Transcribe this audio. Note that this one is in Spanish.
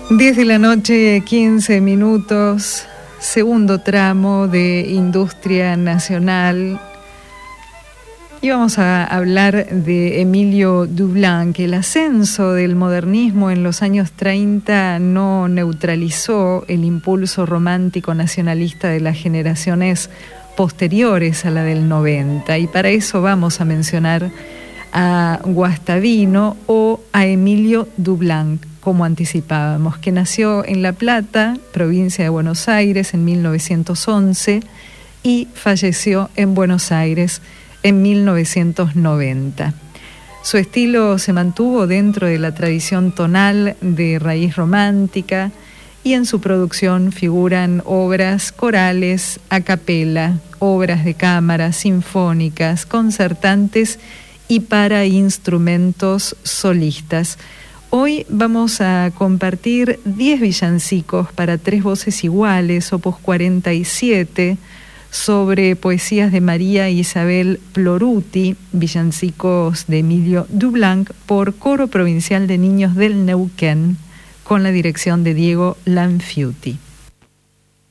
10 de la noche, 15 minutos, segundo tramo de Industria Nacional. Y vamos a hablar de Emilio Dublanc. El ascenso del modernismo en los años 30 no neutralizó el impulso romántico nacionalista de las generaciones posteriores a la del 90. Y para eso vamos a mencionar a Guastavino o a Emilio Dublanc, como anticipábamos, que nació en La Plata, provincia de Buenos Aires, en 1911 y falleció en Buenos Aires en 1990. Su estilo se mantuvo dentro de la tradición tonal de raíz romántica y en su producción figuran obras corales, a capela, obras de cámara, sinfónicas, concertantes y para instrumentos solistas. Hoy vamos a compartir 10 villancicos para tres voces iguales, opus 47, sobre poesías de María Isabel Ploruti, villancicos de Emilio Dublanc, por Coro Provincial de Niños del Neuquén, con la dirección de Diego Lanfiuti.